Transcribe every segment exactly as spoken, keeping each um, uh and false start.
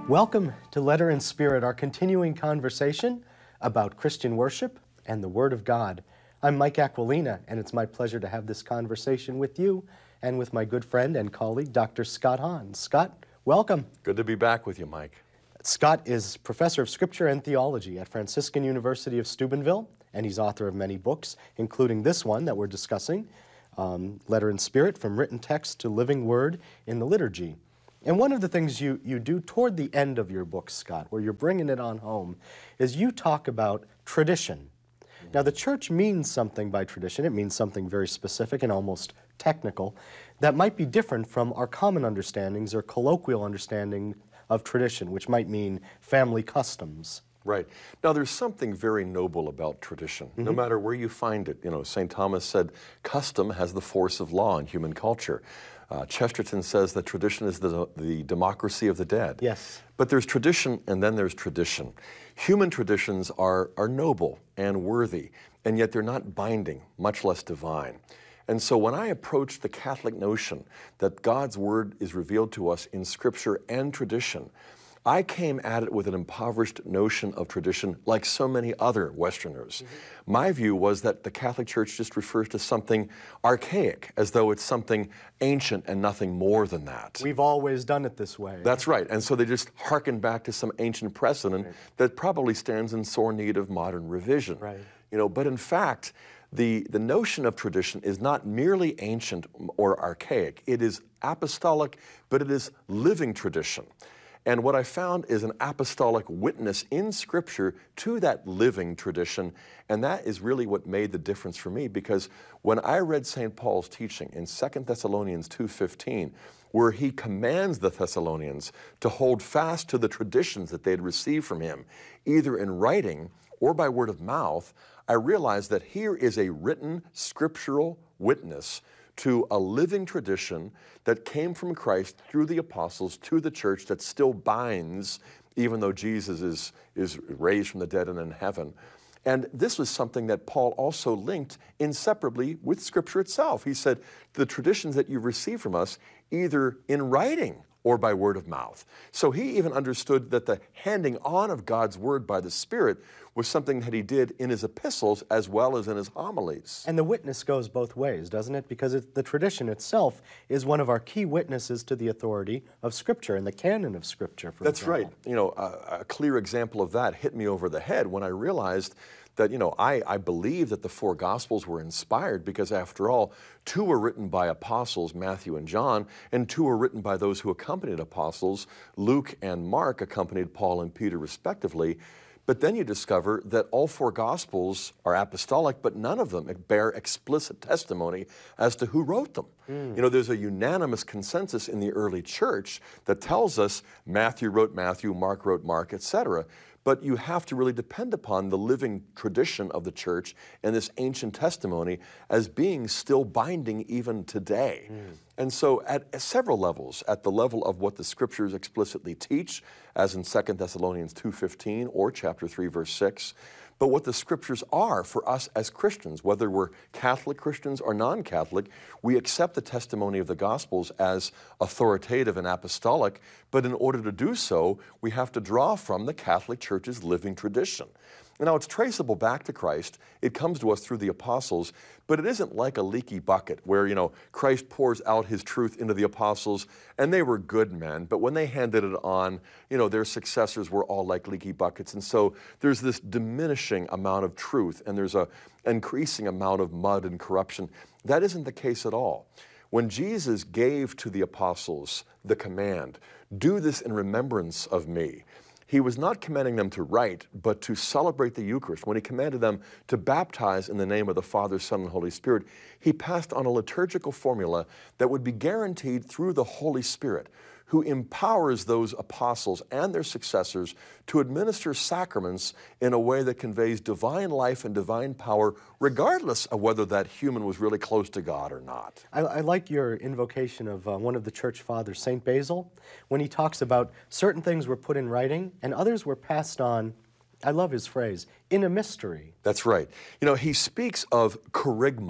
Welcome to Letter and Spirit, our continuing conversation about Christian worship and the Word of God. I'm Mike Aquilina, and it's my pleasure to have this conversation with you and with my good friend and colleague, Doctor Scott Hahn. Scott, welcome. Good to be back with you, Mike. Scott is Professor of Scripture and Theology at Franciscan University of Steubenville, and he's author of many books, including this one that we're discussing, um, Letter and Spirit, From Written Text to Living Word in the Liturgy. And one of the things you, you do toward the end of your book, Scott, where you're bringing it on home, is you talk about tradition. Now, the church means something by tradition. It means something very specific and almost technical that might be different from our common understandings or colloquial understanding of tradition, which might mean family customs. Right. Now, there's something very noble about tradition, mm-hmm. no matter where you find it. You know, Saint Thomas said, custom has the force of law in human culture. Uh, Chesterton says that tradition is the, the democracy of the dead. Yes. But there's tradition, and then there's tradition. Human traditions are, are noble and worthy, and yet they're not binding, much less divine. And so when I approach the Catholic notion that God's Word is revealed to us in Scripture and tradition, I came at it with an impoverished notion of tradition like so many other Westerners. Mm-hmm. My view was that the Catholic Church just refers to something archaic, as though it's something ancient and nothing more than that. We've always done it this way. That's right. And so they just hearken back to some ancient precedent right. that probably stands in sore need of modern revision. Right. You know, but in fact, the, the notion of tradition is not merely ancient or archaic. It is apostolic, but it is living tradition. And what I found is an apostolic witness in Scripture to that living tradition, and that is really what made the difference for me, because when I read Saint Paul's teaching in Second Thessalonians two fifteen, where he commands the Thessalonians to hold fast to the traditions that they had received from him, either in writing or by word of mouth, I realized that here is a written scriptural witness to a living tradition that came from Christ through the apostles to the church that still binds, even though Jesus is, is raised from the dead and in heaven. And this was something that Paul also linked inseparably with Scripture itself. He said, the traditions that you've received from us, either in writing or by word of mouth. So he even understood that the handing on of God's Word by the Spirit was something that he did in his epistles as well as in his homilies. And the witness goes both ways, doesn't it? Because it, the tradition itself is one of our key witnesses to the authority of Scripture and the canon of Scripture, for That's example. right. You know, a, a clear example of that hit me over the head when I realized that, you know, I, I believe that the four Gospels were inspired because, after all, two were written by apostles, Matthew and John, and two were written by those who accompanied apostles, Luke and Mark accompanied Paul and Peter respectively. But then you discover that all four Gospels are apostolic, but none of them bear explicit testimony as to who wrote them. Mm. You know, there's a unanimous consensus in the early church that tells us Matthew wrote Matthew, Mark wrote Mark, et cetera. But you have to really depend upon the living tradition of the church and this ancient testimony as being still binding even today. Mm. And so at several levels, at the level of what the Scriptures explicitly teach, as in Second Thessalonians two fifteen or chapter three, verse six, but what the Scriptures are for us as Christians, whether we're Catholic Christians or non-Catholic, we accept the testimony of the Gospels as authoritative and apostolic, but in order to do so, we have to draw from the Catholic Church's living tradition. Now, it's traceable back to Christ. It comes to us through the apostles, but it isn't like a leaky bucket where, you know, Christ pours out his truth into the apostles, and they were good men, but when they handed it on, you know, their successors were all like leaky buckets. And so there's this diminishing amount of truth, and there's an increasing amount of mud and corruption. That isn't the case at all. When Jesus gave to the apostles the command, do this in remembrance of me, he was not commanding them to write, but to celebrate the Eucharist. When he commanded them to baptize in the name of the Father, Son, and Holy Spirit, he passed on a liturgical formula that would be guaranteed through the Holy Spirit, who empowers those apostles and their successors to administer sacraments in a way that conveys divine life and divine power, regardless of whether that human was really close to God or not. I, I like your invocation of uh, one of the church fathers, Saint Basil, when he talks about certain things were put in writing and others were passed on, I love his phrase, in a mystery. That's right. You know, he speaks of kerygma,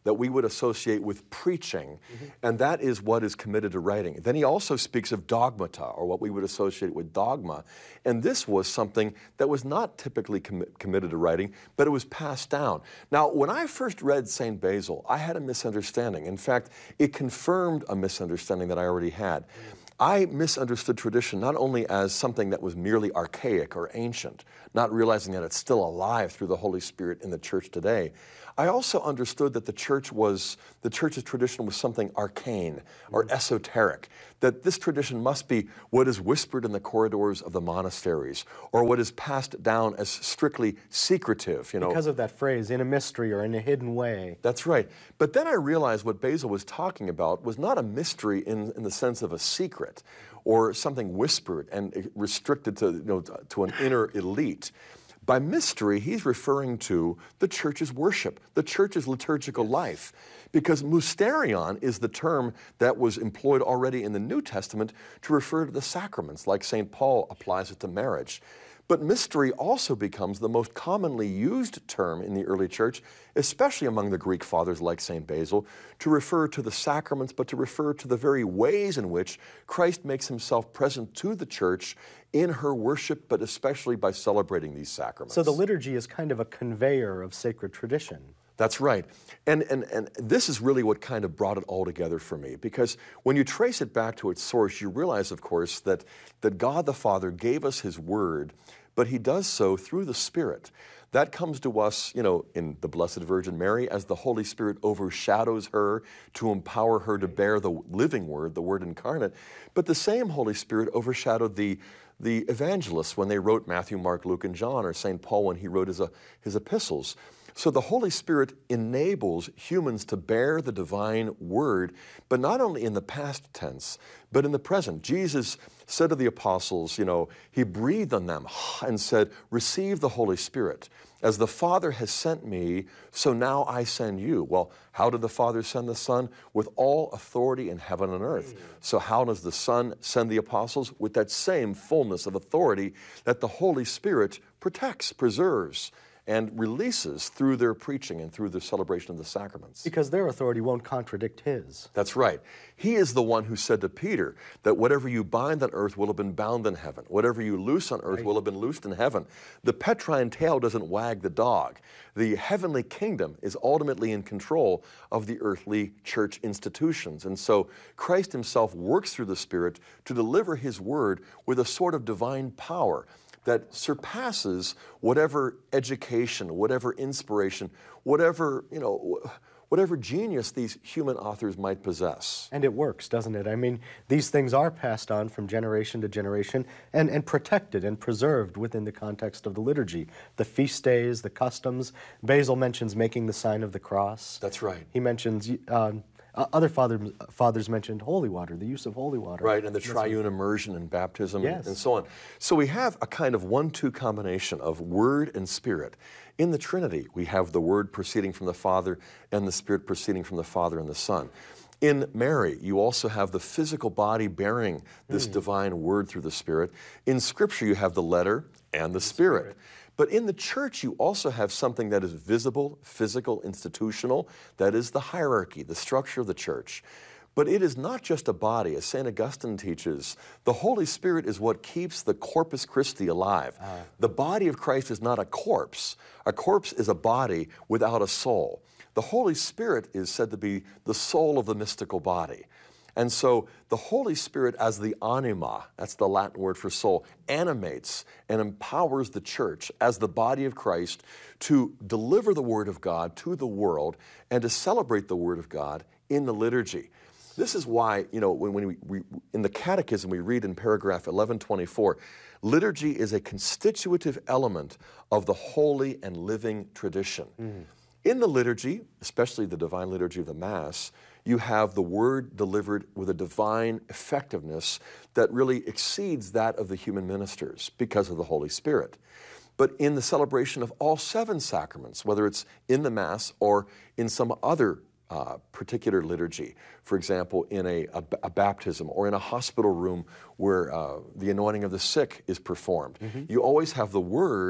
that we would associate with preaching, mm-hmm. and that is what is committed to writing. Then he also speaks of dogmata, or what we would associate with dogma, and this was something that was not typically com- committed to writing, but it was passed down. Now, when I first read Saint Basil, I had a misunderstanding. In fact, it confirmed a misunderstanding that I already had. I misunderstood tradition not only as something that was merely archaic or ancient, not realizing that it's still alive through the Holy Spirit in the church today. I also understood that the church was, the church's tradition was something arcane or esoteric, that this tradition must be what is whispered in the corridors of the monasteries, or what is passed down as strictly secretive, you know. Because of that phrase, in a mystery or in a hidden way. That's right. But then I realized what Basil was talking about was not a mystery in, in the sense of a secret, or something whispered and restricted to, you know, to an inner elite. By mystery, he's referring to the church's worship, the church's liturgical life, because mysterion is the term that was employed already in the New Testament to refer to the sacraments, like Saint Paul applies it to marriage. But mystery also becomes the most commonly used term in the early church, especially among the Greek fathers like Saint Basil, to refer to the sacraments, but to refer to the very ways in which Christ makes himself present to the church in her worship, but especially by celebrating these sacraments. So the liturgy is kind of a conveyor of sacred tradition. That's right. And, and, and this is really what kind of brought it all together for me, because when you trace it back to its source, you realize, of course, that, that God the Father gave us his word, but he does so through the Spirit. That comes to us, you know, in the Blessed Virgin Mary, as the Holy Spirit overshadows her to empower her to bear the living Word, the Word incarnate. But the same Holy Spirit overshadowed the the evangelists when they wrote Matthew, Mark, Luke, and John, or Saint Paul when he wrote his, uh, his epistles. So the Holy Spirit enables humans to bear the divine word, but not only in the past tense, but in the present. Jesus said to the apostles, you know, he breathed on them and said, receive the Holy Spirit. As the Father has sent me, so now I send you. Well, how did the Father send the Son? With all authority in heaven and earth. So how does the Son send the apostles? With that same fullness of authority that the Holy Spirit protects, preserves, and releases through their preaching and through their celebration of the sacraments. Because their authority won't contradict his. That's right. He is the one who said to Peter that whatever you bind on earth will have been bound in heaven. Whatever you loose on earth right. will have been loosed in heaven. The Petrine tail doesn't wag the dog. The heavenly kingdom is ultimately in control of the earthly church institutions. And so Christ himself works through the Spirit to deliver his word with a sort of divine power that surpasses whatever education, whatever inspiration, whatever, you know, whatever genius these human authors might possess. And it works, doesn't it? I mean, these things are passed on from generation to generation and, and protected and preserved within the context of the liturgy. The feast days, the customs. Basil mentions making the sign of the cross. That's right. He mentions... Uh, Uh, other father, fathers mentioned holy water, the use of holy water. Right, and the triune immersion and baptism yes. and so on. So we have a kind of one-two combination of Word and Spirit. In the Trinity, we have the Word proceeding from the Father and the Spirit proceeding from the Father and the Son. In Mary, you also have the physical body bearing this mm. divine Word through the Spirit. In Scripture, you have the letter and the Spirit. Spirit. But in the church, you also have something that is visible, physical, institutional. That is the hierarchy, the structure of the church. But it is not just a body. As Saint Augustine teaches, the Holy Spirit is what keeps the Corpus Christi alive. Uh. The body of Christ is not a corpse. A corpse is a body without a soul. The Holy Spirit is said to be the soul of the mystical body. And so the Holy Spirit as the anima, that's the Latin word for soul, animates and empowers the church as the body of Christ to deliver the Word of God to the world and to celebrate the Word of God in the liturgy. This is why, you know, when, when we, we, in the Catechism we read in paragraph eleven twenty-four, liturgy is a constitutive element of the holy and living tradition. Mm. In the liturgy, especially the divine liturgy of the Mass, you have the word delivered with a divine effectiveness that really exceeds that of the human ministers because of the Holy Spirit. But in the celebration of all seven sacraments, whether it's in the Mass or in some other uh, particular liturgy, for example, in a, a, a baptism or in a hospital room where uh, the anointing of the sick is performed, mm-hmm. you always have the word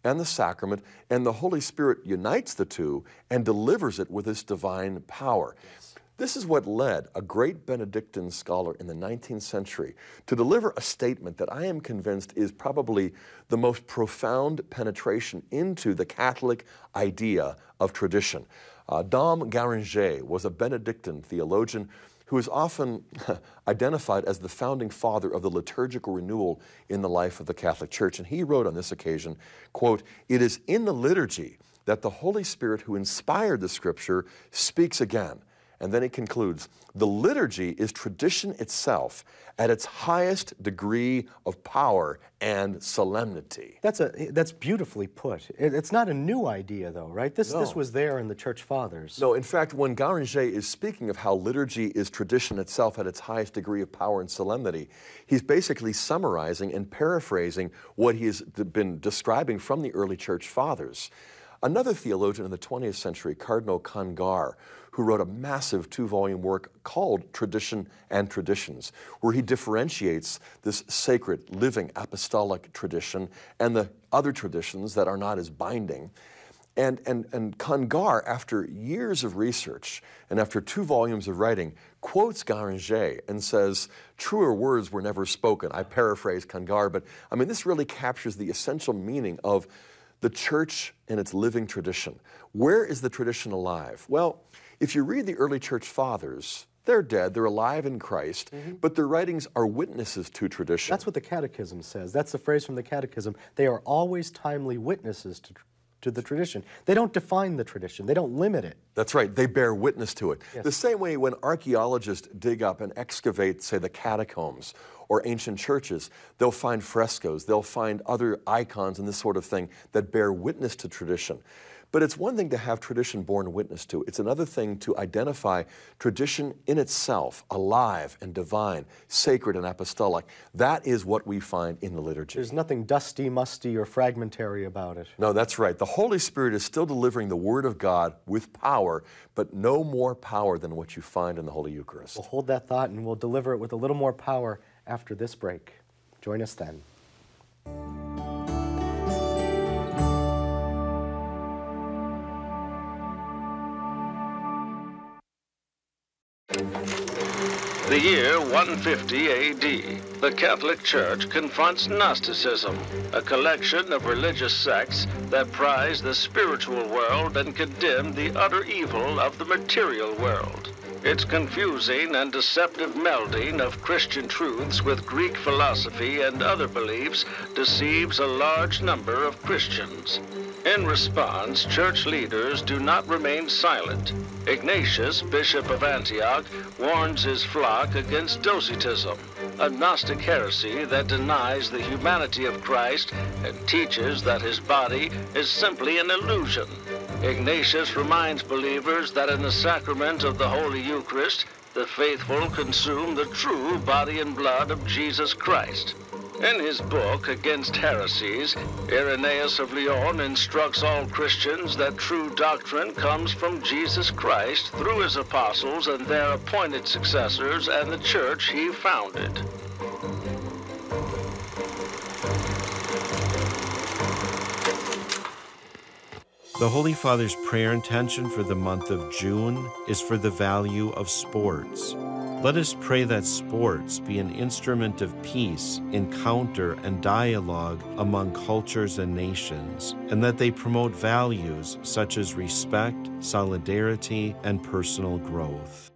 and the sacrament, and the Holy Spirit unites the two and delivers it with its divine power. Yes. This is what led a great Benedictine scholar in the nineteenth century to deliver a statement that I am convinced is probably the most profound penetration into the Catholic idea of tradition. Uh, Dom Guéranger was a Benedictine theologian who is often identified as the founding father of the liturgical renewal in the life of the Catholic Church. And he wrote on this occasion, quote, "It is in the liturgy that the Holy Spirit who inspired the Scripture speaks again." And then he concludes, "The liturgy is tradition itself at its highest degree of power and solemnity." That's, a, that's beautifully put. It, it's not a new idea, though, right? This, No. this was there in the Church Fathers. No, in fact, when Guéranger is speaking of how liturgy is tradition itself at its highest degree of power and solemnity, he's basically summarizing and paraphrasing what he has been describing from the early Church Fathers. Another theologian in the twentieth century, Cardinal Congar, who wrote a massive two-volume work called Tradition and Traditions, where he differentiates this sacred, living, apostolic tradition and the other traditions that are not as binding. And, and, and Congar, after years of research and after two volumes of writing, quotes Guéranger and says, "Truer words were never spoken." I paraphrase Congar, but I mean, this really captures the essential meaning of the church and its living tradition. Where is the tradition alive? Well, if you read the early church fathers, they're dead, they're alive in Christ, mm-hmm. but their writings are witnesses to tradition. That's what the Catechism says. That's the phrase from the Catechism. They are always timely witnesses to, to the tradition. They don't define the tradition. They don't limit it. That's right. They bear witness to it. Yes. The same way when archaeologists dig up and excavate, say, the catacombs or ancient churches, they'll find frescoes, they'll find other icons and this sort of thing that bear witness to tradition. But it's one thing to have tradition borne witness to. It's another thing to identify tradition in itself, alive and divine, sacred and apostolic. That is what we find in the liturgy. There's nothing dusty, musty, or fragmentary about it. No, that's right. The Holy Spirit is still delivering the Word of God with power, but no more power than what you find in the Holy Eucharist. We'll hold that thought and we'll deliver it with a little more power after this break. Join us then. The year one fifty A D, the Catholic Church confronts Gnosticism, a collection of religious sects that prize the spiritual world and condemn the utter evil of the material world. Its confusing and deceptive melding of Christian truths with Greek philosophy and other beliefs deceives a large number of Christians. In response, church leaders do not remain silent. Ignatius, Bishop of Antioch, warns his flock against Docetism, a Gnostic heresy that denies the humanity of Christ and teaches that his body is simply an illusion. Ignatius reminds believers that in the sacrament of the Holy Eucharist, the faithful consume the true body and blood of Jesus Christ. In his book, Against Heresies, Irenaeus of Lyon instructs all Christians that true doctrine comes from Jesus Christ through his apostles and their appointed successors and the church he founded. The Holy Father's prayer intention for the month of June is for the value of sports. Let us pray that sports be an instrument of peace, encounter, and dialogue among cultures and nations, and that they promote values such as respect, solidarity, and personal growth.